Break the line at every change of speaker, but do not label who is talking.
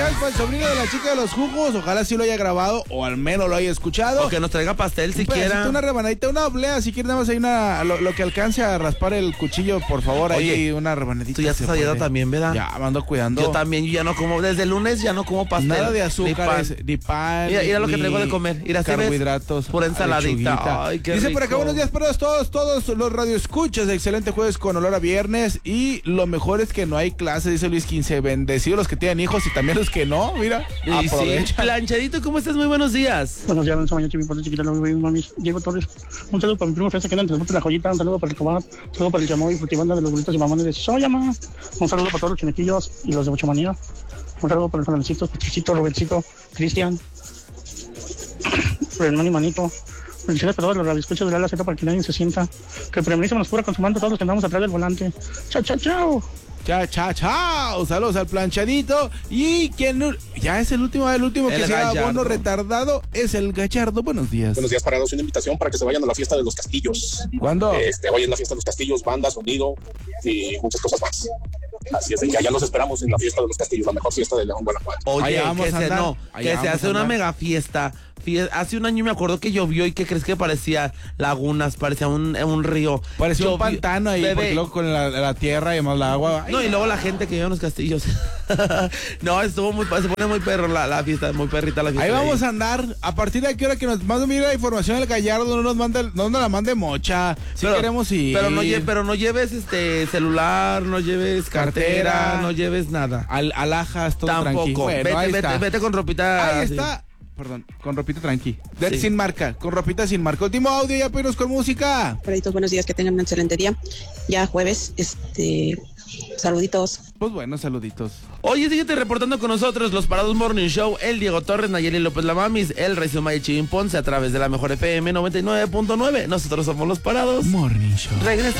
felicidades para el sobrino de la chica de los jugos. Ojalá sí lo haya grabado o al menos lo haya escuchado.
O que nos traiga pastel si quiera.
Una rebanadita, una oblea, si quiere nada más hay lo que alcance a raspar el cuchillo, por favor.
Oye,
ahí una rebanadita.
Tú ya estás a dieta también, ¿verdad?
Ya, me ando cuidando.
Yo también, yo ya no como, desde el lunes ya no como pastel.
Nada de azúcares, ni pan.
Mira lo que traigo de comer. Mira,
carbohidratos.
Pura ensaladita. Ay, qué
Dice
rico.
por acá, buenos días para todos los radioescuchas. Excelente jueves con olor a viernes. Y lo mejor es que no hay clase, dice Luis 15. Bendecidos los que tienen hijos y también los que no, mira.
Y sí, Planchadito, ¿cómo estás? Muy buenos días.
Buenos días, Alonso Mañana, por chiquita, mami, Diego Torres. Un saludo para mi primo Fresa que anda entre la joyita, un saludo para el Cobat, un saludo para el Chamoy, Frutibanda de los burritos y mamones de Soyama. Un saludo para todos los chinequillos y los de Bochomanía. Un saludo para el Fernandcito, Patricito, Robertcito, Cristian, por el hermano y manito. Felicidades para todos los radioescuchas de la Z para que nadie se sienta. Que el premierísimo nos cura consumando todos los que andamos atrás del volante. Chao, chao, chao.
Chao. Saludos al Planchadito. Y quien ya es el último que se ha bono retardado es el Gallardo. Buenos días.
Buenos días, parados. Una invitación para que se vayan a la fiesta de los castillos.
¿Cuándo?
Hoy es la fiesta de los castillos, banda, sonido y muchas cosas más. Así es, que allá los esperamos en la fiesta de los castillos, la mejor fiesta de León, Guanajuato.
Oye, que se hace una mega fiesta. Hace un año me acuerdo que llovió y que crees que parecía lagunas, parecía un río.
Parecía un pantano ahí, porque luego con la tierra y más el agua.
No, y luego la gente que vive en los castillos. No, se pone muy perro la fiesta, muy perrita la fiesta.
Ahí vamos a andar. A partir de aquí hora que nos mande la información del Gallardo, no nos la mande mocha. Si queremos ir.
Pero no lleves celular, no lleves cartera, no lleves nada.
Alhajas, todo
tampoco.
Tranquilo.
Vete con ropita.
Ahí está. Perdón, con ropita tranqui.
Sí.
Sin marca, con ropita sin marca. Último audio, ya penos con música.
Perditos, buenos días, que tengan un excelente día. Ya jueves, saluditos.
Pues bueno, saluditos.
Oye, síguete reportando con nosotros, los Parados Morning Show, el Diego Torres, Nayeli López Lamamis, el Rey Sumay y Chivín Ponce a través de la mejor FM 99.9. Nosotros somos los Parados
Morning Show.
Regresa.